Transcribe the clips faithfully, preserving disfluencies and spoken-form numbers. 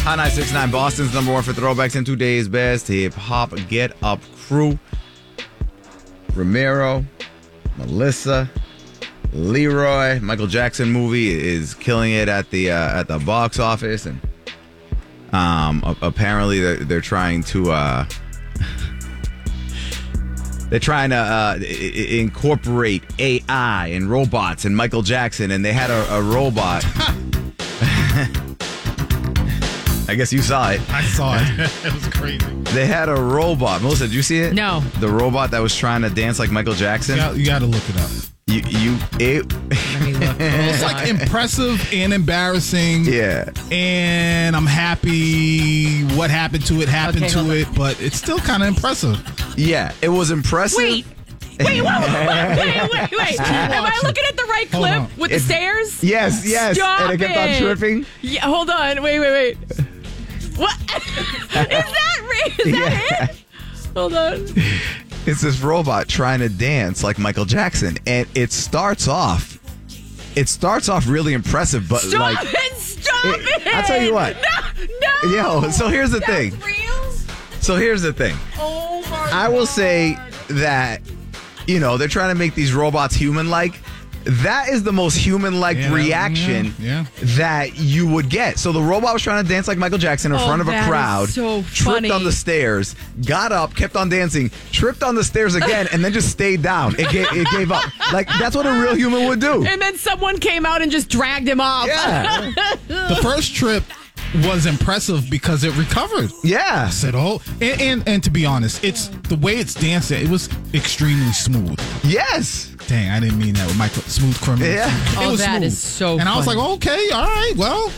Hot nine six nine, Boston's number one for throwbacks and today's best hip hop get up crew. Ramiro, Melissa, Leroy. Michael Jackson movie is killing it at the uh, at the box office, and um, apparently they're, they're trying to uh, they're trying to uh, incorporate A I and robots and Michael Jackson, and they had a, a robot. I guess you saw it. I saw it. It was crazy. They had a robot. Melissa, did you see it? No. The robot that was trying to dance like Michael Jackson? You got, you got to look it up. You, you, it. Let me look. It's like impressive and embarrassing. Yeah. And I'm happy what happened to it happened Okay, to hold on. it, but it's still kind of impressive. Yeah, it was impressive. Wait. Wait, wait, wait, wait, wait, wait. Am I looking at the right Hold clip on. with the It's- stairs? Yes, yes. Stop and it kept on it. tripping. Yeah, hold on. Wait, wait, wait. What? Is that real? Is that Yeah. it? Hold on. It's this robot trying to dance like Michael Jackson, and it starts off. It starts off really impressive, but Stop like. it! Stop it- it! I'll tell you what. No, no. Yo, so here's the That's thing. real? So here's the thing. Oh my I will God. say that, you know, they're trying to make these robots human-like. That is the most human-like Yeah, reaction yeah, yeah. that you would get. So the robot was trying to dance like Michael Jackson in Oh, front of a that is crowd, so tripped funny. on the stairs, got up, kept on dancing, tripped on the stairs again, and then just stayed down. It gave, it gave up. Like, that's what a real human would do. And then someone came out and just dragged him off. Yeah. The first trip was impressive because it recovered. Yeah. I said, oh, and, and and to be honest, it's the way it's dancing. It was extremely smooth. Yes. Dang, I didn't mean that with Michael Smooth Criminal. Yeah. It Oh, was that smooth. is so And I was like, funny. okay, all right, well,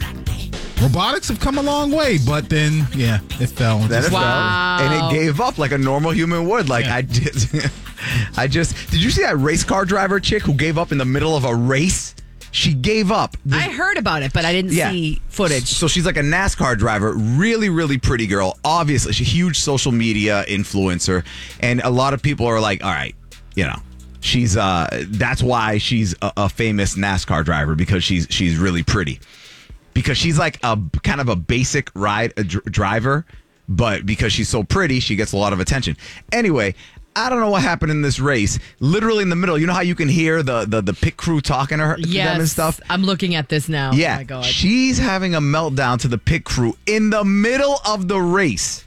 robotics have come a long way, but then yeah, it fell. Then it Wow. fell, and it gave up like a normal human would. Like Yeah. I just, I just. Did you see that race car driver chick who gave up in the middle of a race? She gave up. I heard about it, but I didn't Yeah. see footage. So she's like a NASCAR driver, really, really pretty girl. Obviously, she's a huge social media influencer, and a lot of people are like, "All right, you know, she's uh, that's why she's a, a famous NASCAR driver because she's she's really pretty, because she's like a kind of a basic ride a dr- driver, but because she's so pretty, she gets a lot of attention." Anyway. I don't know what happened in this race. Literally in the middle, you know how you can hear the the, the pit crew talking to her to Yes, them and stuff? I'm looking at this now. Yeah, Oh my God. she's having a meltdown to the pit crew in the middle of the race.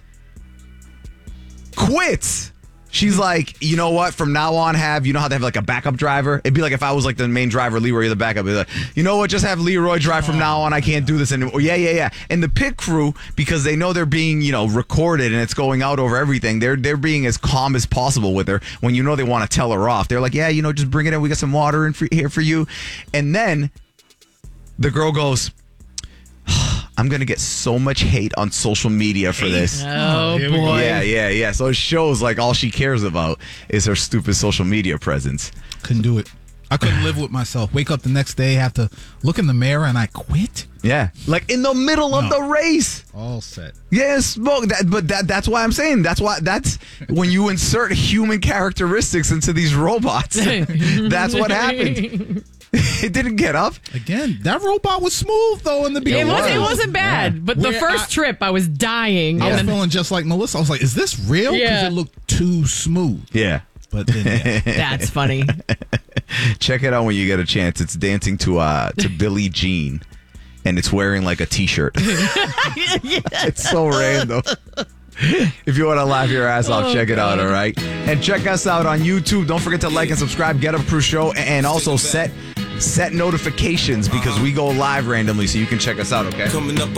Quits. She's like, you know what? From now on, have you know how they have like a backup driver? It'd be like if I was like the main driver, Leroy, you're the backup. It'd be like, you know what? Just have Leroy drive from now on. I can't do this anymore. Yeah, yeah, yeah. And the pit crew, because they know they're being, you know, recorded and it's going out over everything. They're they're being as calm as possible with her when you know they want to tell her off. They're like, yeah, you know, just bring it in. We got some water in for, here for you. And then the girl goes, I'm going to get so much hate on social media for this. Oh, here we go. boy. Yeah, yeah, yeah. So it shows like all she cares about is her stupid social media presence. Couldn't do it. I couldn't live with myself. Wake up the next day, have to look in the mirror, and I quit. Yeah. Like in the middle of No. the race. All set. Yeah, smoke. That, but that that's why I'm saying that's why that's when you insert human characteristics into these robots. That's what happened. It didn't get up. Again, that robot was smooth though in the It, beginning. was, it was. wasn't bad, Yeah. but the Where first I- trip I was dying. I was And then- feeling just like Melissa. I was like, "Is this real?" Because Yeah. it looked too smooth. Yeah. But then, yeah. That's funny. Check it out when you get a chance. It's dancing to uh to Billie Jean, and it's wearing like a t-shirt. It's so random. If you want to laugh your ass off, Oh, check it out, God. all right? And check us out on YouTube. Don't forget to like and subscribe, Get Up Crew Show, and also set set notifications because we go live randomly so you can check us out, okay? Coming up